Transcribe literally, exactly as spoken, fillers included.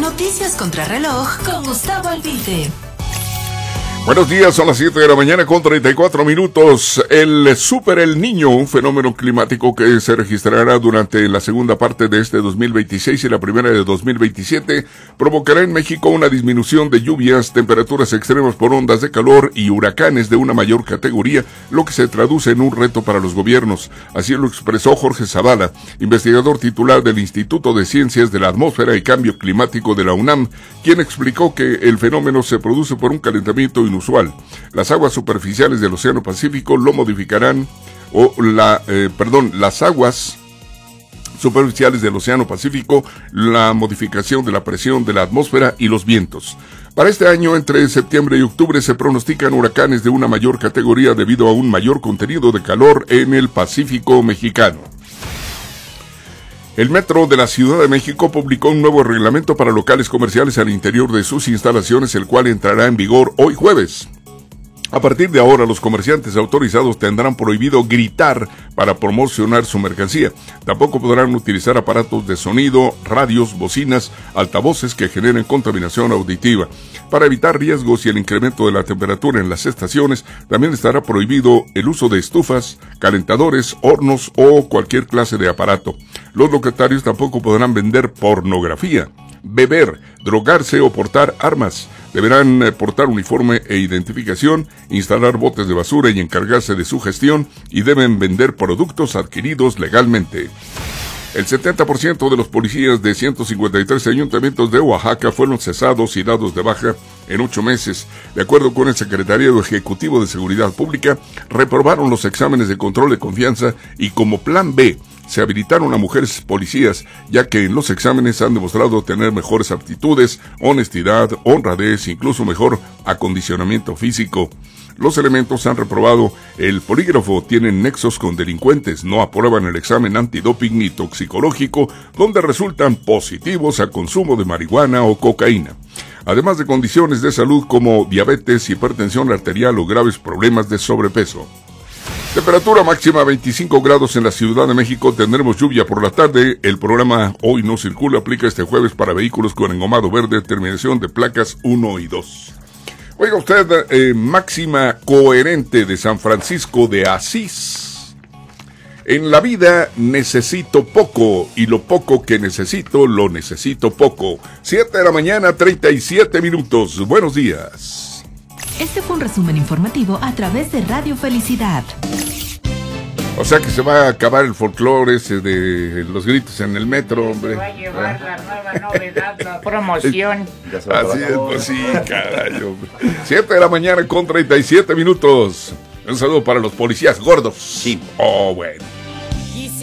Noticias contra reloj con Gustavo Albite. Buenos días, son las siete de la mañana con treinta y cuatro minutos. El Super El Niño, un fenómeno climático que se registrará durante la segunda parte de este dos mil veintiséis y la primera de dos mil veintisiete, provocará en México una disminución de lluvias, temperaturas extremas por ondas de calor y huracanes de una mayor categoría, lo que se traduce en un reto para los gobiernos. Así lo expresó Jorge Zavala, investigador titular del Instituto de Ciencias de la Atmósfera y Cambio Climático de la UNAM, quien explicó que el fenómeno se produce por un calentamiento inusual. Las aguas superficiales del Océano Pacífico lo modificarán, o la, eh, perdón, las aguas superficiales del Océano Pacífico, la modificación de la presión de la atmósfera y los vientos. Para este año, entre septiembre y octubre, se pronostican huracanes de una mayor categoría debido a un mayor contenido de calor en el Pacífico mexicano. El Metro de la Ciudad de México publicó un nuevo reglamento para locales comerciales al interior de sus instalaciones, el cual entrará en vigor hoy jueves. A partir de ahora, los comerciantes autorizados tendrán prohibido gritar para promocionar su mercancía. Tampoco podrán utilizar aparatos de sonido, radios, bocinas, altavoces que generen contaminación auditiva. Para evitar riesgos y el incremento de la temperatura en las estaciones, también estará prohibido el uso de estufas, calentadores, hornos o cualquier clase de aparato. Los locatarios tampoco podrán vender pornografía, beber, drogarse o portar armas. Deberán portar uniforme e identificación, instalar botes de basura y encargarse de su gestión, y deben vender productos adquiridos legalmente. El setenta por ciento de los policías de ciento cincuenta y tres ayuntamientos de Oaxaca fueron cesados y dados de baja en ocho meses. De acuerdo con el Secretariado Ejecutivo de Seguridad Pública, reprobaron los exámenes de control de confianza y como plan B, se habilitaron a mujeres policías, ya que en los exámenes han demostrado tener mejores aptitudes, honestidad, honradez, incluso mejor acondicionamiento físico. Los elementos han reprobado el polígrafo, tienen nexos con delincuentes, no aprueban el examen antidoping ni toxicológico, donde resultan positivos a consumo de marihuana o cocaína, además de condiciones de salud como diabetes, hipertensión arterial o graves problemas de sobrepeso. Temperatura máxima veinticinco grados en la Ciudad de México, tendremos lluvia por la tarde. El programa Hoy No Circula aplica este jueves para vehículos con engomado verde, terminación de placas uno y dos. Oiga usted, eh, máxima coherente de San Francisco de Asís. En la vida necesito poco, y lo poco que necesito, lo necesito poco. siete de la mañana, treinta y siete minutos. Buenos días. Este fue un resumen informativo a través de Radio Felicidad. O sea que se va a acabar el folclore ese de los gritos en el metro, hombre. Se va a llevar la nueva novedad, la promoción. Así es, pues sí, caray, hombre. siete de la mañana con treinta y siete minutos. Un saludo para los policías gordos. Sí. Oh, bueno.